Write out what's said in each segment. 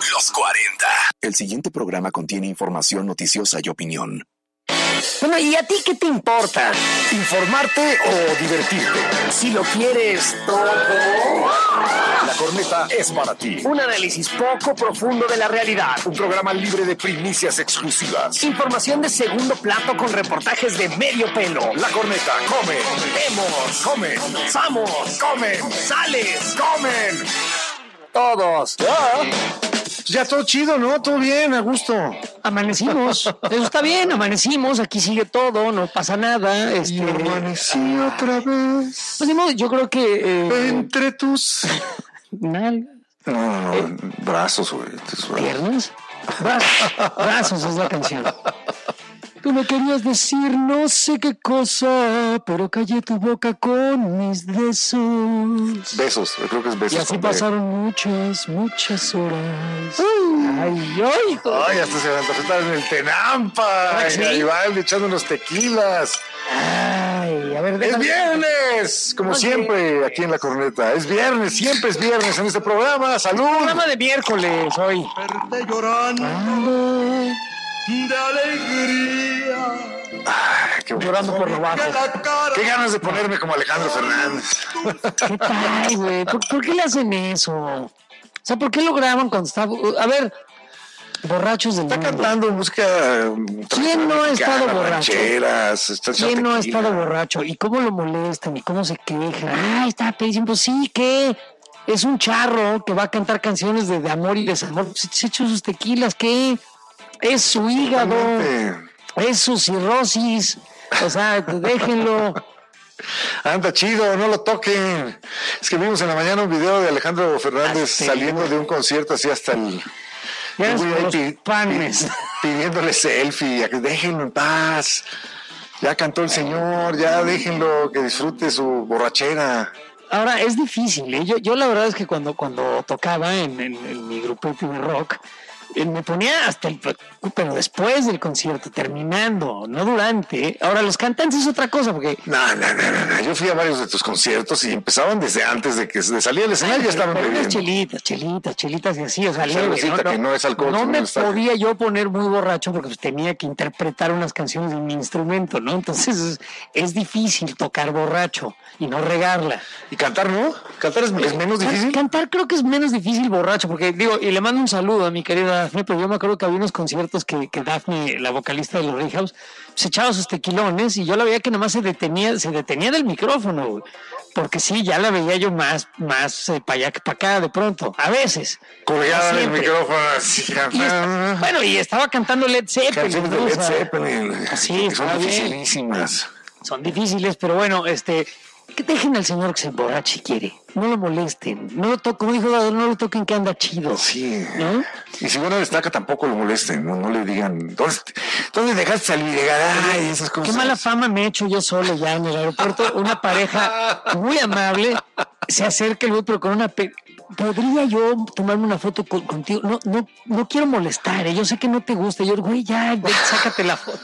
Los 40. El siguiente programa contiene información noticiosa y opinión. Bueno, ¿y a ti qué te importa? ¿Informarte o divertirte? Si lo quieres todo. La Corneta es para ti. Un análisis poco profundo de la realidad. Un programa libre de primicias exclusivas. Información de segundo plato con reportajes de medio pelo. La Corneta come. Vemos. Comen. Vamos. Comen. Sales. Comen. Todos. Ya todo chido, ¿no? Todo bien, a gusto. Amanecimos. Eso está bien, amanecimos. Aquí sigue todo, no pasa nada. Y amanecí otra vez. Pues de modo, yo creo que... Entre tus... nalgas. No, brazos, güey. ¿Piernas? Brazos es la canción. Tú me querías decir no sé qué cosa, pero callé tu boca con mis besos. Besos, yo creo que es besos. Y así pasaron muchas horas. Ay, hasta se van a sentar en el Tenampa. ¿Sí? Ahí van echando unos tequilas. Ay, a ver, ¡Es viernes! Como siempre, aquí en La Corneta. Es viernes, siempre es viernes en este programa. ¡Salud! Programa de miércoles hoy. Verte llorando de alegría. Ay, qué Llorando por lo bajo. Qué ganas de ponerme como Alejandro Fernández. ¿Qué tal, güey? ¿Por qué le hacen eso? O sea, ¿por qué lo graban cuando está... A ver, borrachos del Está mundo. cantando música. ¿Quién no ha estado borracho? ¿Quién no ha estado borracho? ¿Y cómo lo molestan? ¿Y cómo se quejan? Ay, está pedísimo. Pues sí, ¿qué? Es un charro que va a cantar canciones de amor y desamor. Se echó sus tequilas, ¿qué? Es su hígado. Es su cirrosis. O sea, déjenlo. Anda chido, no lo toquen. Es que vimos en la mañana un video de Alejandro Fernández saliendo de un concierto así hasta el... Ya es por los panes. Pidiéndole selfie, déjenlo en paz. Ya cantó el señor, ya déjenlo que disfrute su borrachera. Ahora, es difícil, ¿eh? Yo la verdad es que cuando tocaba en mi grupo de rock, me ponía hasta pero después del concierto, terminando, no durante. Ahora, los cantantes es otra cosa, porque... No. Yo fui a varios de tus conciertos y empezaban desde antes de salir al escenario, ya estaban pero bebiendo. Unas chelitas y así, o sea, leve, que no es alcohol. No me podía yo poner muy borracho porque pues, tenía que interpretar unas canciones de mi instrumento, ¿no? Entonces es difícil tocar borracho y no regarla. ¿Y cantar no? ¿Cantar es menos difícil? Cantar creo que es menos difícil borracho, porque digo, y le mando un saludo a mi querida Dafne, pero yo me acuerdo que había unos conciertos que Dafne, la vocalista de los Ray House, se echaba sus tequilones y yo la veía que nomás se detenía del micrófono, güey. Porque sí, ya la veía yo más para allá que para acá de pronto, a veces. Colgada del micrófono así. Bueno, y estaba cantando Led Zeppelin. Canciones de Led Zeppelin. Sí, son dificilísimas. Son difíciles, pero bueno, que dejen al señor que se emborrache si quiere. No lo molesten. No lo toquen, como dijo Dado, no lo toquen que anda chido. Sí. ¿No? Y si uno destaca, tampoco lo molesten. No le digan, ¿dónde dejaste salir? Ay, esas cosas. Qué mala fama me he hecho yo solo ya en el aeropuerto. Una pareja muy amable se acerca el güey, pero con una... ¿Podría yo tomarme una foto contigo? No quiero molestar, yo sé que no te gusta. Yo, güey, ya, sácate la foto.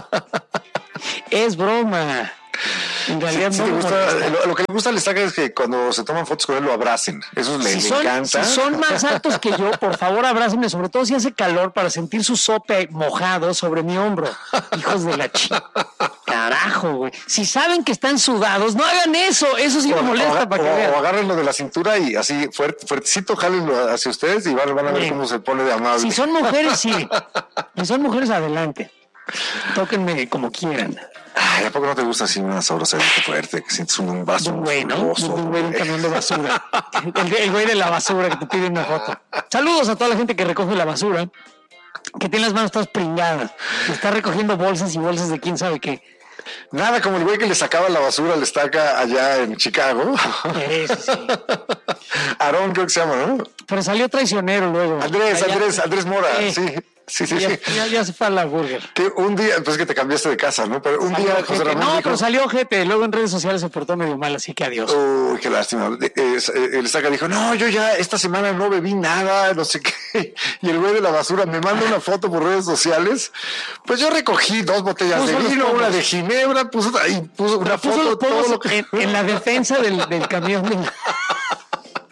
Es broma. En realidad sí, no lo que le gusta al Estaca es que cuando se toman fotos con él lo abracen. Eso le encanta. Si son más altos que yo, por favor abrácenme, sobre todo si hace calor, para sentir su sope mojado sobre mi hombro. Hijos de la carajo, güey. Si saben que están sudados, no hagan eso. Eso sí me molesta para que vean. O agárrenlo de la cintura y así fuertecito, jálenlo hacia ustedes y van a ver cómo se pone de amable. Si son mujeres, sí. Si son mujeres, adelante. Tóquenme como quieran. Ay, ¿a poco no te gusta así una sabrosadita fuerte? Que sientes un vaso. Un güey, ¿no? Un güey, un camión de basura. El güey de la basura que te pide una foto. Saludos a toda la gente que recoge la basura, que tiene las manos todas pringadas, que está recogiendo bolsas y bolsas de quién sabe qué. Nada como el güey que le sacaba la basura al Estaca allá en Chicago. Sí. Aarón creo que se llama, ¿no? Pero salió traicionero luego. Andrés Mora, sí. Sí. Ya se fue a la burger. Que un día, pues que te cambiaste de casa, ¿no? Pero un día José Ramón dijo... pero salió gente. Luego en redes sociales se portó medio mal, así que adiós. Uy, qué lástima. El Estaca dijo, no, yo ya esta semana no bebí nada, no sé qué. Y el güey de la basura me manda una foto por redes sociales. Pues yo recogí 2 botellas de vino, una de ginebra, puso una foto. Todo lo que... en la defensa del camión.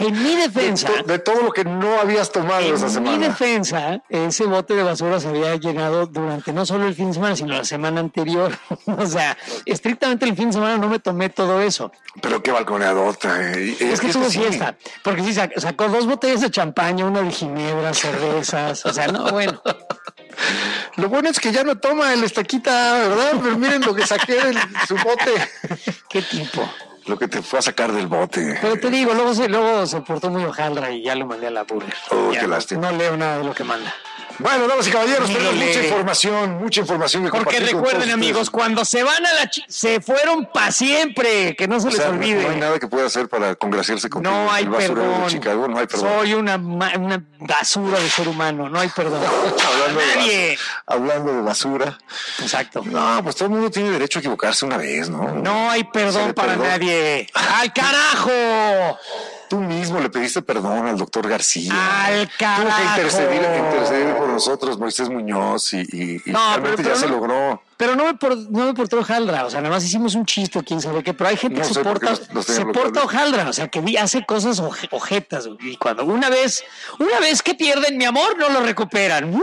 En mi defensa... De todo lo que no habías tomado esa semana. En mi defensa, ese bote de basura se había llenado durante no solo el fin de semana, sino la semana anterior. O sea, estrictamente el fin de semana no me tomé todo eso. Pero qué balconeadota. Es que tuve fiesta, porque sí sacó 2 botellas de champaña, una de ginebra, cervezas, o sea, no, bueno. Lo bueno es que ya no toma el estaquita, ¿verdad? Pero miren lo que saqué de su bote. ¿Qué tipo? Lo que te fue a sacar del bote. Pero te digo, luego se portó muy hojaldra y ya lo mandé a la burger. Oh, ya qué lástima. No leo nada de lo que manda. Bueno, damas y caballeros, Ni tenemos lo mucha lee. información. Que Porque compartir con recuerden, todos amigos, ustedes. cuando se van a se fueron para siempre, que no se O les sea, olvide. no hay nada que pueda hacer para congraciarse con No hay el basurero perdón. de Chicago, no hay perdón. Soy una basura de ser humano, no hay perdón. Nadie. Hablando de basura. Exacto. No, pues todo el mundo tiene derecho a equivocarse una vez, ¿no? No hay Se perdón le para perdona. nadie. ¡Al carajo! Tú mismo le pediste perdón al doctor García. ¡Al Tuvo carajo! que interceder por nosotros, Moisés Muñoz, y No, realmente pero ya se no- logró. Pero no me portó hojaldra, o sea, nada más hicimos un chiste o quién sabe qué, pero hay gente No que sé por qué los se tenían porta bloqueados. hojaldra, o sea, que hace cosas ojetas, y cuando una vez que pierden mi amor, no lo recuperan.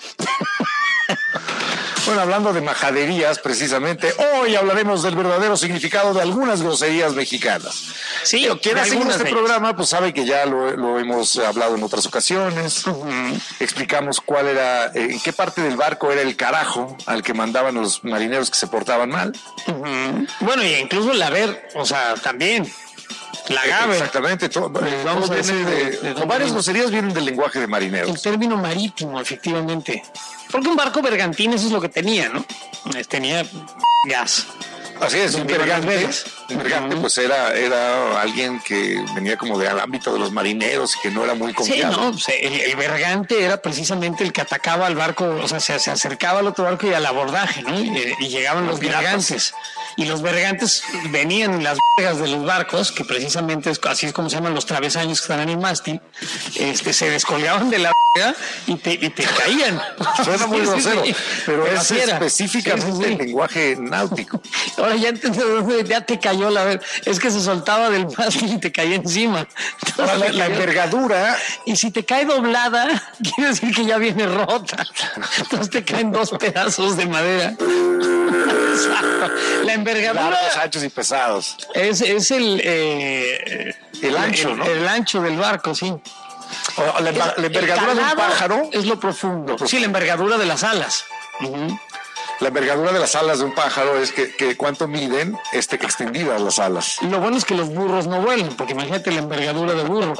Bueno, hablando de majaderías, precisamente, hoy hablaremos del verdadero significado de algunas groserías mexicanas. Sí, Quien de ha seguido algunas este de ellas. programa, pues sabe que ya lo hemos hablado en otras ocasiones. Explicamos cuál era, en qué parte del barco era el carajo al que mandaban los marineros que se portaban mal. Bueno, y incluso la ver, o sea, también. La agave. Exactamente. Vamos Todo a viene decir de dónde varias viene. groserías vienen del lenguaje de El marineros. término marítimo, efectivamente. Porque un barco bergantín, eso es lo que tenía, ¿no? Tenía gas. Así es, un Donde iban las bergante, velas. pues era alguien que venía como del ámbito de los marineros y que no era muy Sí, confiable. no, pues, el bergante era precisamente el que atacaba al barco, o sea, se acercaba al otro barco y al abordaje, ¿no? Y llegaban los piratas. bergantes. Y los bergantes venían en las vergas de los barcos, que precisamente así es como se llaman los travesaños que están en el mástil, se descolgaban de la verga y te caían. Suena muy Sí, sí, grosero, sí. pero es así era. específicamente Sí, sí, sí. el lenguaje náutico. Ahora ya entendí, ya te cayó la ver. Es que se soltaba del mástil y te caía encima. Ahora, Entonces, la envergadura, y si te cae doblada, quiere decir que ya viene rota. Entonces te caen 2 pedazos de madera. Exacto. La envergadura largos, anchos y pesados. es el ancho, ¿no? El ancho del barco, sí. O la envergadura El de un calado pájaro, es lo profundo. Sí, la envergadura de las alas. la envergadura de las alas de un pájaro es que cuánto miden extendidas las alas. Y lo bueno es que los burros no vuelan, porque imagínate la envergadura de burro.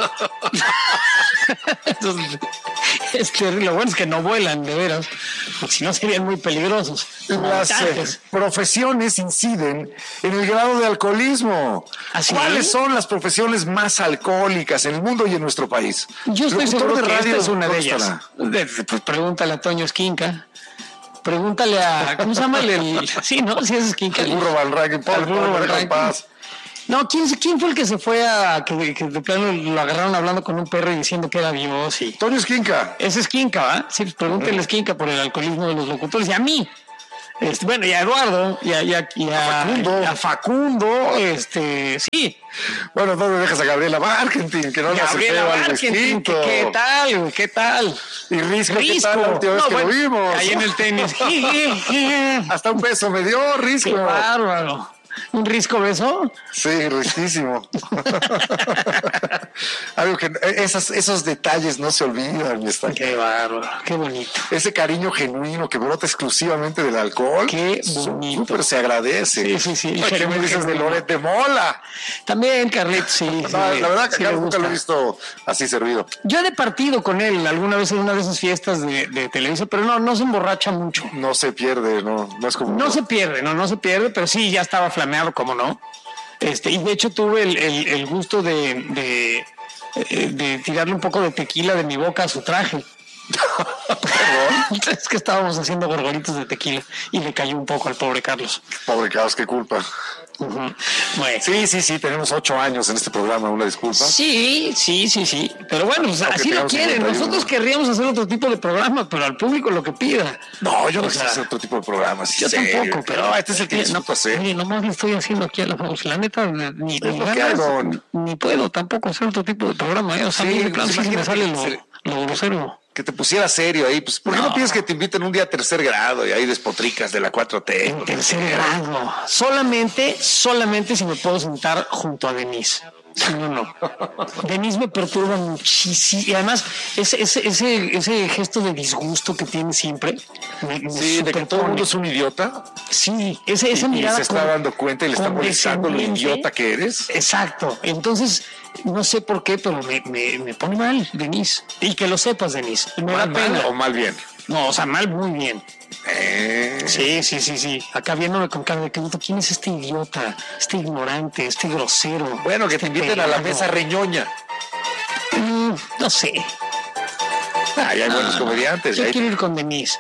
Entonces, lo bueno es que no vuelan, de veras, porque si no serían muy peligrosos. Las Montajes. profesiones inciden en el grado de alcoholismo. ¿Ah, sí? ¿Cuáles son las profesiones más alcohólicas en el mundo y en nuestro país? Yo estoy Locutor seguro de que esta radio, es una de ¿dónde ellas. estará? Pues pregúntale a Toño Esquinca. Pregúntale a... ¿Cómo se llama? Sí, ¿no? Sí, es Esquinca. El burro Van Rankin, El burro Van Rankin. Paz. No, ¿quién fue el que se fue que de plano lo agarraron hablando con un perro y diciendo que era vivo? Sí. Toño Esquinca. Es Esquinca, ¿va? Sí, pues pregúntenle a Esquinca por el alcoholismo de los locutores. Y a mí. Bueno, y a Eduardo, y Facundo. a Facundo, sí. Bueno, ¿dónde dejas a Gabriela Barkentin? Que no le hace Gabriela feo al Barkentin, distinto. ¿qué tal, güey? ¿Qué tal? Y Risco, ¿qué tal la última vez que bueno, lo vimos? ahí en el tenis. Hasta un beso me dio, Risco. Qué bárbaro. ¿Un risco beso? Sí, risquísimo. Algo que esos detalles no se olvidan, mi estaca. Qué bárbaro, qué bonito. Ese cariño genuino que brota exclusivamente del alcohol. Qué bonito. Súper se agradece. Sí. Ay, ¿qué me dices de Loret de Mola? También, Carlitos, sí. No, la verdad que sí acá le nunca lo he gusta. visto así servido. Yo he departido con él alguna vez en una de esas fiestas de Televisa, pero no se emborracha mucho. No se pierde, no es como. No se pierde, pero sí, ya estaba flameado, como no. Y de hecho tuve el gusto de tirarle un poco de tequila de mi boca a su traje. Es que estábamos haciendo gorgoritos de tequila y le cayó un poco al pobre Carlos. Pobre Carlos, qué culpa. Bueno. Sí, tenemos 8 años en este programa, una disculpa. Sí. Pero bueno, pues así lo quieren. 51. Nosotros querríamos hacer otro tipo de programa, pero al público lo que pida. No, yo no O sé sea, hacer otro tipo de programas. Yo tampoco, pero No, este es el que disfruto hacer. Oye, nomás le estoy haciendo aquí a la neta, ni Es lo que ganas, hago. ni puedo tampoco hacer otro tipo de programa. O sea, Sí, a mí de plano pues sí se me sale imagínate lo grosero. Que te pusiera serio ahí. Pues, ¿por qué no pides que te inviten un día a tercer grado y ahí despotricas de la 4T? En tercer grado. Solamente si me puedo sentar junto a Denise. Sí, no. Denise me perturba muchísimo. Y además, ese gesto de disgusto que tiene siempre. Sí, de que todo el mundo es un idiota. Sí, esa Y mirada. se está dando cuenta y le está molestando lo condescendiente. idiota que eres. Exacto. Entonces, no sé por qué, pero me pone mal, Denise. Y que lo sepas, Denise. Me da pena. ¿Mal o mal bien? No, o sea, mal, muy bien. Sí. Acá viéndome con cara de que ¿quién es este idiota, este ignorante, este grosero? Bueno, que te inviten a la mesa reñoña. No sé. Hay buenos comediantes. Yo quiero ir con Denise.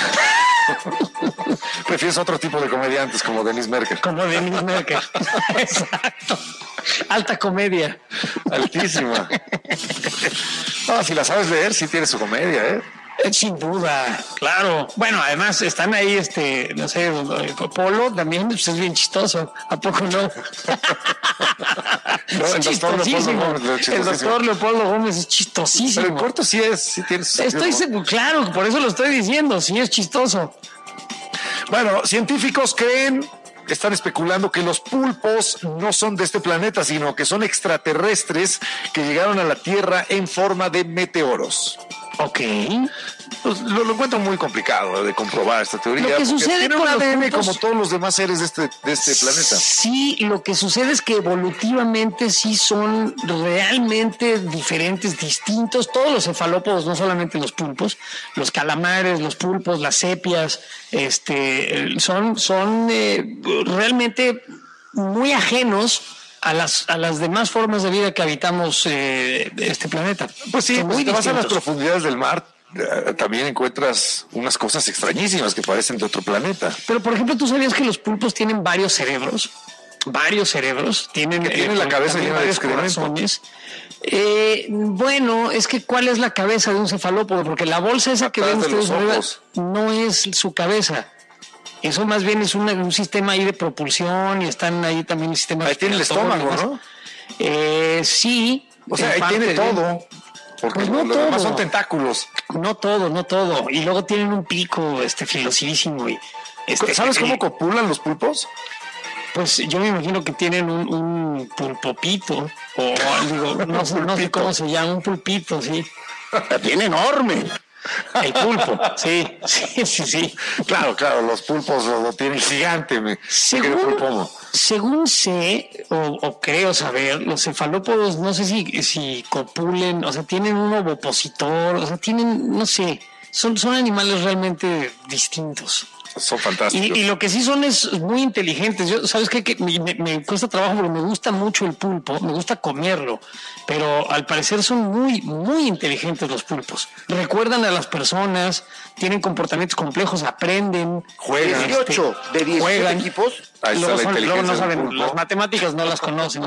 Prefieres otro tipo de comediantes como Denise Merker. Como Denise Merker. Exacto. Alta comedia. Altísima. No, si la sabes leer, sí tiene su comedia, ¿eh? Sin duda, claro. Bueno, además están ahí, no sé, Polo también pues, es bien chistoso. ¿A poco no? El doctor Leopoldo Gómez. El doctor Leopoldo Gómez es chistosísimo. Pero el corto sí tiene su sentido, Estoy seguro, claro, por eso lo estoy diciendo, sí es chistoso. Bueno, científicos están especulando que los pulpos no son de este planeta, sino que son extraterrestres que llegaron a la Tierra en forma de meteoros. Ok. Pues lo encuentro muy complicado de comprobar esta teoría. Lo que sucede tiene con un los ADN pulpos, como todos los demás seres de este planeta. Sí, lo que sucede es que evolutivamente sí son realmente diferentes, distintos. Todos los cefalópodos, no solamente los pulpos, los calamares, los pulpos, las sepias, son realmente muy ajenos a las demás formas de vida que habitamos este planeta. Pues sí, Son si te vas a las distintos. profundidades del mar, también encuentras unas cosas extrañísimas que parecen de otro planeta. Pero, por ejemplo, ¿tú sabías que los pulpos tienen varios cerebros? Varios cerebros. Tienen la cabeza también llena de varios excremento. corazones. Bueno, es que ¿cuál es la cabeza de un cefalópodo? Porque la bolsa esa que Atrás ven de ustedes los arriba ojos. no es su cabeza. Eso más bien es un sistema ahí de propulsión y están ahí también el sistema. Ahí tiene el estómago, ¿no? Sí. O sea, en ahí parte tiene de- todo. Porque Pues no los demás todo. son tentáculos. No todo. Y luego tienen un pico filosísimo. Y, ¿Sabes cómo y- copulan los pulpos? Pues yo me imagino que tienen un pulpopito, o digo, no sé cómo se llama, un pulpito, sí. La tiene enorme. El pulpo, sí. Claro, los pulpos lo tienen gigante. Según sé, o creo saber, los cefalópodos, no sé si copulen, o sea, tienen un ovopositor, o sea, tienen, no sé, son animales realmente distintos. Son fantásticos. Y lo que sí son es muy inteligentes. Yo, ¿sabes qué? Que me cuesta trabajo porque me gusta mucho el pulpo, me gusta comerlo, pero al parecer son muy, muy inteligentes los pulpos. Recuerdan a las personas, tienen comportamientos complejos, aprenden. Juegan. 18 de 17 Juegan. equipos. Ahí está Luego la no inteligencia del saben, pulpo. las matemáticas no las conocen.